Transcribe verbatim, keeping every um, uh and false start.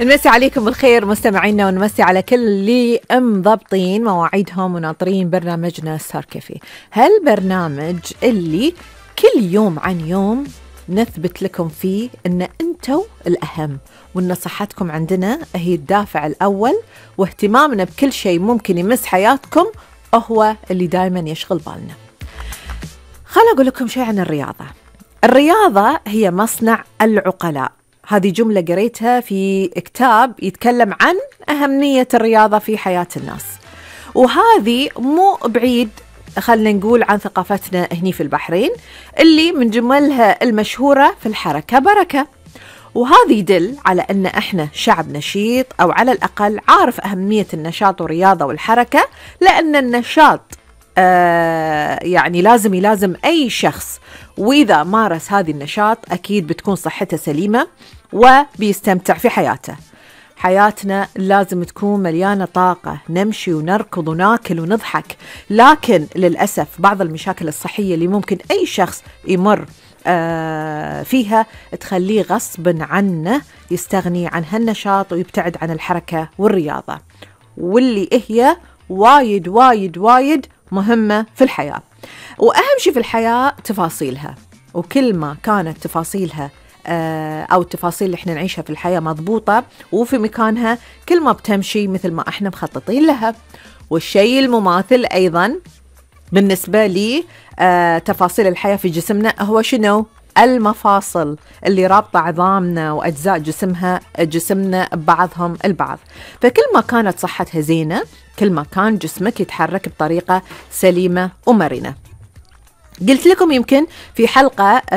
نمسي عليكم بالخير مستمعينا، ونمسي على كل اللي مضبطين مواعيدهم وناطرين برنامجنا ستار كافي. هالبرنامج اللي كل يوم عن يوم نثبت لكم فيه ان انتوا الاهم، وان صحتكم عندنا هي الدافع الاول، واهتمامنا بكل شيء ممكن يمس حياتكم هو اللي دائما يشغل بالنا. خليني اقول لكم شيء عن الرياضة. الرياضة هي مصنع العقلاء. هذه جملة قريتها في كتاب يتكلم عن أهمية الرياضة في حياة الناس، وهذه مو بعيد خلنا نقول عن ثقافتنا هني في البحرين اللي من جملها المشهورة في الحركة بركة. وهذا يدل على أن إحنا شعب نشيط، أو على الأقل عارف أهمية النشاط والرياضة والحركة، لأن النشاط آه يعني لازم يلازم أي شخص، وإذا مارس هذه النشاط أكيد بتكون صحته سليمة وبيستمتع في حياته. حياتنا لازم تكون مليانة طاقة، نمشي ونركض وناكل ونضحك، لكن للأسف بعض المشاكل الصحية اللي ممكن أي شخص يمر آه فيها تخليه غصبا عنه يستغني عن هالنشاط ويبتعد عن الحركة والرياضة، واللي هي وايد وايد وايد مهمة في الحياة. وأهم شيء في الحياة تفاصيلها، وكل ما كانت تفاصيلها أو التفاصيل اللي احنا نعيشها في الحياة مضبوطة وفي مكانها، كل ما بتمشي مثل ما احنا مخططين لها. والشيء المماثل أيضا بالنسبة لي آه تفاصيل الحياة في جسمنا هو شنو؟ المفاصل اللي رابطة عظامنا وأجزاء جسمها جسمنا ببعضهم البعض. فكل ما كانت صحتها زينة، كل ما كان جسمك يتحرك بطريقة سليمة ومرنة. قلت لكم يمكن في حلقة